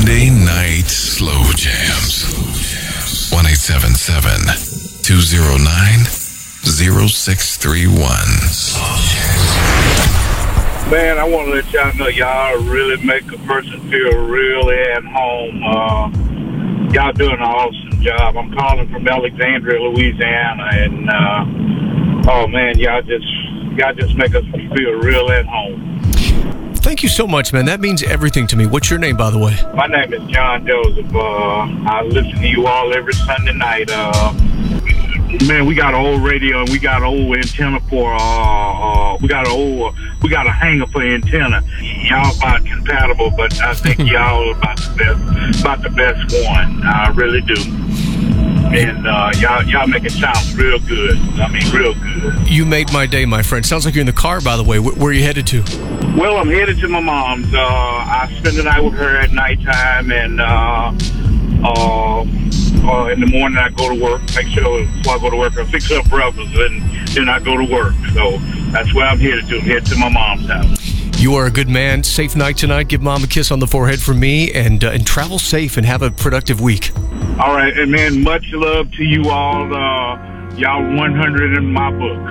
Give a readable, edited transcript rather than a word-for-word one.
Monday Night Slow Jams. 1-877-209-0631. Man, I want to let y'all know y'all really make a person feel really at home. Y'all doing an awesome job. I'm calling from Alexandria, Louisiana, and oh man, y'all just make us feel real at home. Thank you so much, man. That means everything to me. What's your name, by the way? My name is John Joseph. I listen to you all every Sunday night. Man, we got an old radio and we got an old antenna for we got a hanger for antenna. Y'all about compatible, but I think y'all about the best one. I really do. And y'all make it sound real good. I mean, real good. You made my day, my friend. Sounds like you're in the car, by the way. Where are you headed to? Well, I'm headed to my mom's. I spend the night with her at nighttime, and in the morning I go to work. Make sure before I go to work I fix up breakfast, and then I go to work. So that's where I'm headed to. I'm headed to my mom's house. You are a good man. Safe night tonight. Give Mom a kiss on the forehead from me, and travel safe and have a productive week. All right, and man, much love to you all. Y'all 100 in my book.